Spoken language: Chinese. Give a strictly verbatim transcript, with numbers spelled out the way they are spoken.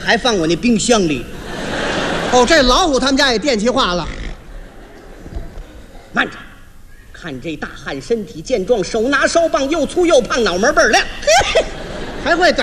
还放我那冰箱里。 哦，这老虎他们家也电气化了。 慢着，看这大汉身体健壮，手拿烧棒，又粗又胖，脑门倍儿亮， 还会